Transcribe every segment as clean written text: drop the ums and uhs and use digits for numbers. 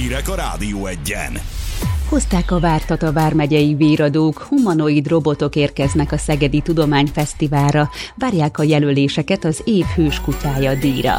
hírek a Rádió Egyen. Hozták a vártat a vármegyei véradók, humanoid robotok érkeznek a Szegedi Tudományfesztiválra, várják a jelöléseket az év hőskutyája díjra.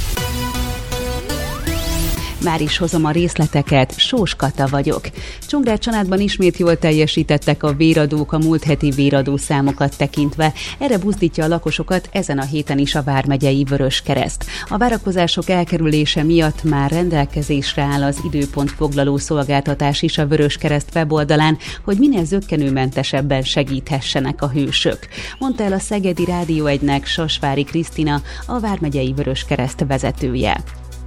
Már is hozom a részleteket, Sós Kata vagyok. Csongrád Csanádban ismét jól teljesítettek a véradók a múlt heti véradószámokat tekintve. Erre buzdítja a lakosokat ezen a héten is a vármegyei Vöröskereszt. A várakozások elkerülése miatt már rendelkezésre áll az időpontfoglaló szolgáltatás is a Vöröskereszt weboldalán, hogy minél zökkenőmentesebben segíthessenek a hősök. Mondta el a Szegedi Rádió Egynek Sasvári Krisztina, a vármegyei Vöröskereszt vezetője.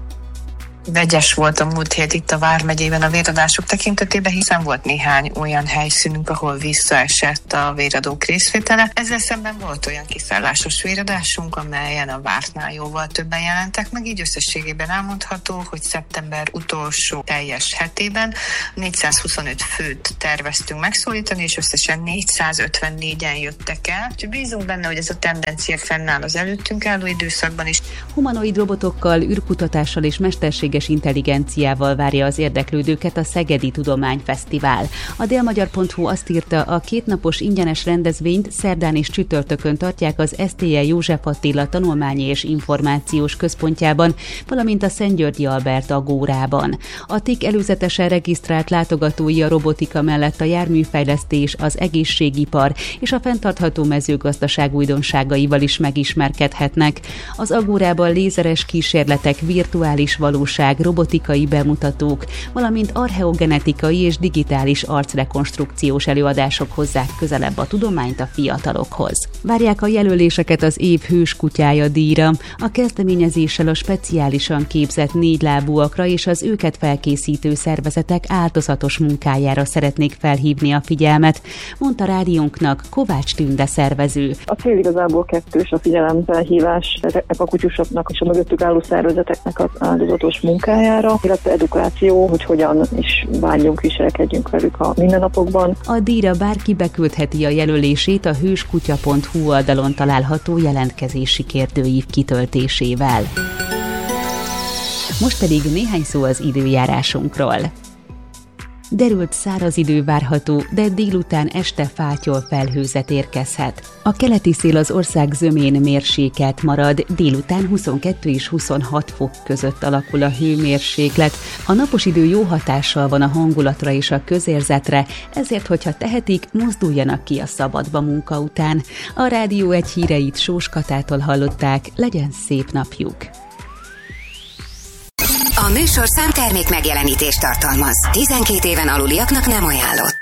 Vegyes volt a múlt hét itt a vármegyében a véradások tekintetében, hiszen volt néhány olyan helyszínünk, ahol visszaesett a véradók részvétele. Ezzel szemben volt olyan kiszállásos véradásunk, amelyen a vártnál jóval többen jelentek meg, így összességében elmondható, hogy szeptember utolsó teljes hetében 425 főt terveztünk megszólítani, és összesen 454-en jöttek el. Úgyhogy bízunk benne, hogy ez a tendencia fennáll az előttünk álló időszakban is. Humanoid robotokkal, űrkutatással és mesterséges intelligenciával várja az érdeklődőket a Szegedi Tudományfesztivál. A délmagyar.hu azt írta, a kétnapos ingyenes rendezvényt szerdán és csütörtökön tartják az STE József Attila Tanulmányi és Információs Központjában, valamint a Szentgyörgyi Albert Agórában. A TIK előzetesen regisztrált látogatói a robotika mellett a járműfejlesztés, az egészségipar és a fenntartható mezőgazdaság újdonságaival is megismerkedhetnek. Az Agórában lézeres kísérletek, virtuális valóság, robotikai bemutatók, valamint archeogenetikai és digitális arcrekonstrukciós előadások hozzák közelebb a tudományt a fiatalokhoz. Várják a jelöléseket az év hőskutyája díjra. A kezdeményezéssel a speciálisan képzett négylábúakra és az őket felkészítő szervezetek áldozatos munkájára szeretnék felhívni a figyelmet, mondta rádiónknak Kovács Tünde szervező. A cél igazából kettős, a figyelemfelhívás ezeknek a kutyusoknak és a mögöttük álló szervezeteknek az áldozatos munkájára, illetve edukáció, hogy hogyan is bánjunk, viselkedjünk velük a mindennapokban. A díjra bárki beküldheti a jelölését a hőskutya.hu oldalon található jelentkezési kérdőív kitöltésével. Most pedig néhány szó az időjárásunkról. Derült száraz idő várható, de délután este fátyol felhőzet érkezhet. A keleti szél az ország zömén mérsékelt marad, délután 22 és 26 fok között alakul a hőmérséklet. A napos idő jó hatással van a hangulatra és a közérzetre, ezért, hogyha tehetik, mozduljanak ki a szabadba munka után. A Rádió Egy híreit Sós Katától hallották, legyen szép napjuk! A műsorszám termék megjelenítést tartalmaz. 12 éven aluliaknak nem ajánlott.